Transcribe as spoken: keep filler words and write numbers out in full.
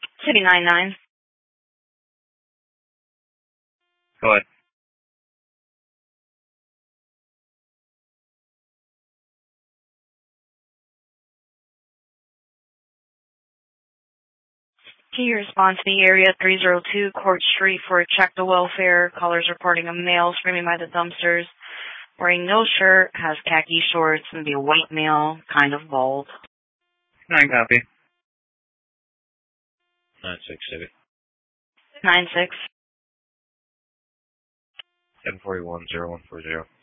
City nine nine. Go ahead. Can you respond to the area three oh two Court Street for a check the welfare? Callers reporting a male screaming by the dumpsters, wearing no shirt, has khaki shorts, and be a white male, kind of bald. Nine copy. Nine six Civic. Nine six. Seven forty one zero one four zero.